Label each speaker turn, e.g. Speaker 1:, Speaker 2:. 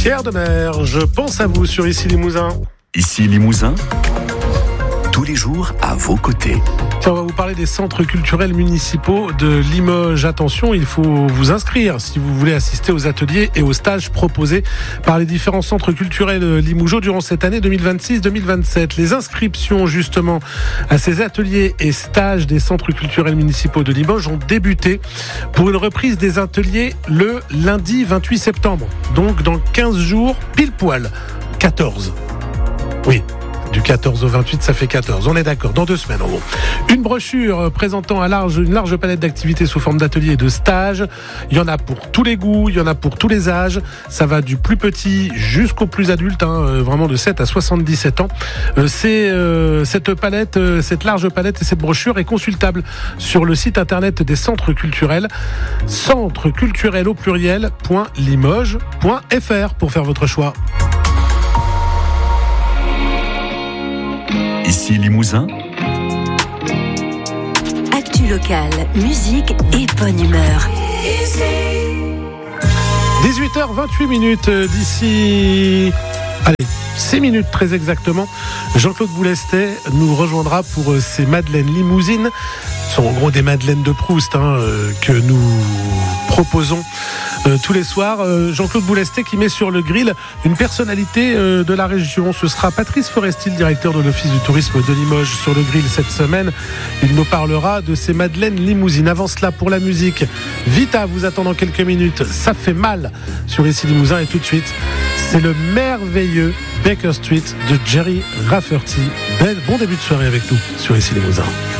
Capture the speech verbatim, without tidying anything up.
Speaker 1: Pierre Demers, je pense à vous sur Ici Limousin.
Speaker 2: Ici Limousin, tous les jours à vos côtés.
Speaker 1: Tiens, on va vous parler des centres culturels municipaux de Limoges. Attention, il faut vous inscrire si vous voulez assister aux ateliers et aux stages proposés par les différents centres culturels limougeaux durant cette année deux mille vingt-six deux mille vingt-sept. Les inscriptions justement à ces ateliers et stages des centres culturels municipaux de Limoges ont débuté pour une reprise des ateliers le lundi vingt-huit septembre. Donc dans quinze jours, pile poil, quatorze. Oui. Du quatorze au vingt-huit, ça fait quatorze. On est d'accord, dans deux semaines en gros. Une brochure présentant à large, une large palette d'activités sous forme d'ateliers et de stages. Il y en a pour tous les goûts, il y en a pour tous les âges. Ça va du plus petit jusqu'au plus adulte, hein, vraiment de sept à soixante-dix-sept ans. Euh, c'est, euh, cette palette, euh, cette large palette et cette brochure est consultable sur le site internet des centres culturels, centre culturel au pluriel, .limoges point f r pour faire votre choix.
Speaker 2: Ici Limousin,
Speaker 3: actu locale, musique et bonne humeur.
Speaker 1: dix-huit heures vingt-huit minutes d'ici... Allez, six minutes très exactement. Jean-Claude Boulestet nous rejoindra pour ces madeleines limousines. Ce sont en gros des madeleines de Proust hein, que nous proposons euh, tous les soirs. Euh, Jean-Claude Boulestet qui met sur le grill une personnalité euh, de la région. Ce sera Patrice Foresti, le directeur de l'Office du tourisme de Limoges, sur le grill cette semaine. Il nous parlera de ces madeleines limousines. Avant cela, pour la musique, Vita vous attend dans quelques minutes. Ça fait mal sur Ici Limousin. Et tout de suite, c'est le merveilleux Baker Street de Jerry Rafferty. Belle, bon début de soirée avec nous sur Ici Limousin.